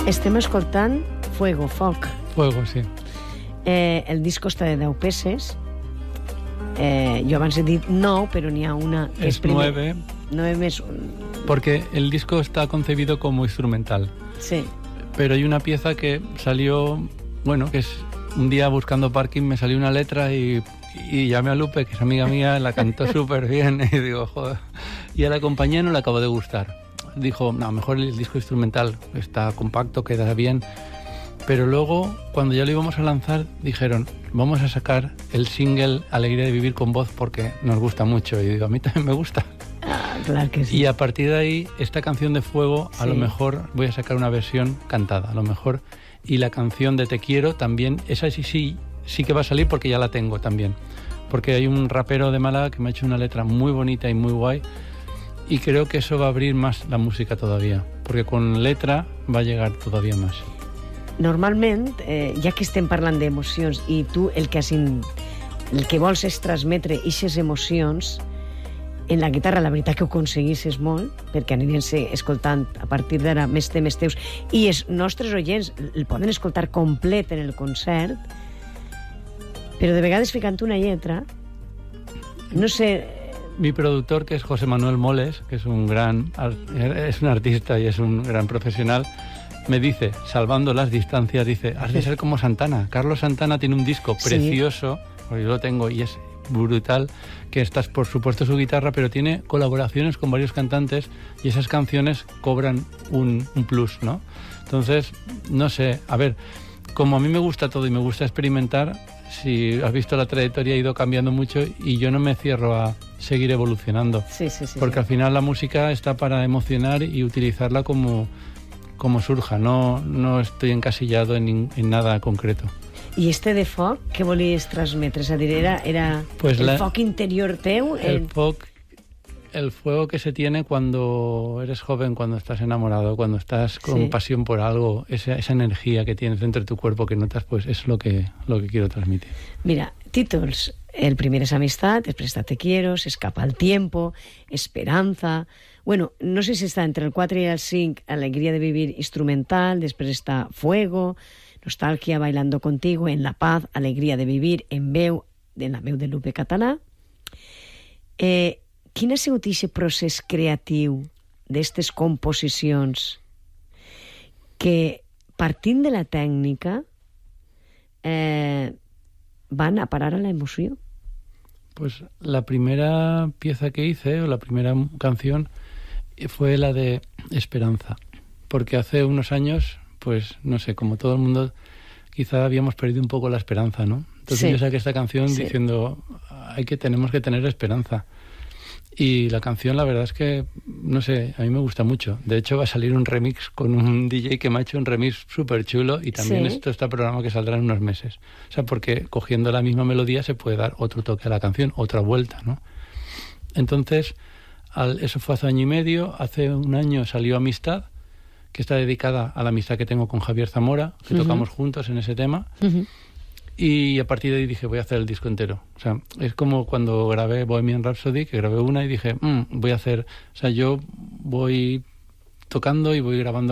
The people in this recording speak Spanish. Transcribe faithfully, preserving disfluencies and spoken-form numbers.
Estem escoltant Fuego, Foc. Fuego, sí. Eh, el disc costa de deu peces. Eh, yo abans he dit nou, pero n'hi ha una que es és primer, nueve. Nueve més... Porque el disco está concebido como instrumental. Sí. Pero hay una pieza que salió, bueno, que es un día buscando parking, me salió una letra y, y llamé a Lupe, que es amiga mía, la cantó súper bien y digo, joder. Y a la compañía no le acabó de gustar. Dijo, no, mejor el disco instrumental, está compacto, queda bien. Pero luego, cuando ya lo íbamos a lanzar, dijeron, vamos a sacar el single Alegría de vivir con voz porque nos gusta mucho. Y digo, a mí también me gusta. Ah, claro que sí. Y a partir de ahí, esta canción de Fuego, a sí. lo mejor voy a sacar una versión cantada, a lo mejor. Y la canción de Te quiero también, esa sí, sí, sí que va a salir porque ya la tengo también. Porque hay un rapero de Málaga que me ha hecho una letra muy bonita y muy guay. Y creo que eso va a abrir más la música todavía. Porque con letra va a llegar todavía más. Normalment, eh, ja que estem parlant d'emocions i tu el que, has in... el que vols és transmetre aquestes emocions, en la guitarra la veritat que ho aconseguisses molt, perquè anirem escoltant a partir d'ara més temes teus i els nostres oients el poden escoltar complet en el concert, però de vegades ficant una lletra, no sé... Mi productor, que es José Manuel Moles, que es un gran es un artista y es un gran profesional, me dice, salvando las distancias, dice, has de ser como Santana. Carlos Santana tiene un disco precioso, sí. Porque yo lo tengo y es brutal, que estás por supuesto su guitarra, pero tiene colaboraciones con varios cantantes y esas canciones cobran un, un plus, ¿no? Entonces, no sé, a ver, como a mí me gusta todo y me gusta experimentar, si has visto la trayectoria ha ido cambiando mucho y yo no me cierro a seguir evolucionando. Sí, sí, sí. Porque sí. al final la música está para emocionar y utilizarla como... como surja, no, no estoy encasillado en, en nada concreto. I este de foc, què volies transmetre? És a dir, era, era pues el la, foc interior teu? El, el... foc, el fuego que se tiene cuando eres joven, cuando estás enamorado, cuando estás con sí. pasión por algo, esa, esa energía que tienes dentro de tu cuerpo que notas, pues es lo que, lo que quiero transmitir. Mira, títols. El primer es Amistad, després está Te quiero, Se escapa el tiempo, Esperanza... Bueno, no sé si està entre el quatre i el cinc, Alegría de vivir instrumental, després està Fuego, Nostalgia, Bailando contigo, En la paz, Alegría de vivir, en veu, en la veu de Lupe Català. Eh, quin ha sigut aquest procés creatiu d'aquestes composicions que, partint de la tècnica, eh, van a parar a la emoció? Pues la primera pieza que hice, o la primera canción, fue la de Esperanza, porque hace unos años, pues no sé, como todo el mundo, quizá habíamos perdido un poco la esperanza, ¿no? Entonces sí. Yo saqué esta canción sí. diciendo, hay que, tenemos que tener esperanza. Y la canción, la verdad es que, no sé, a mí me gusta mucho. De hecho, va a salir un remix con un D J que me ha hecho un remix súper chulo y también sí. esto está programa que saldrá en unos meses. O sea, porque cogiendo la misma melodía se puede dar otro toque a la canción, otra vuelta, ¿no? Entonces, al, eso fue hace año y medio. Hace un año salió Amistad, que está dedicada a la amistad que tengo con Javier Zamora, que uh-huh. tocamos juntos en ese tema. Uh-huh. Y a partir de ahí dije, voy a hacer el disco entero. O sea, es como cuando grabé Bohemian Rhapsody, que grabé una y dije, mmm, voy a hacer... O sea, yo voy tocando y voy grabando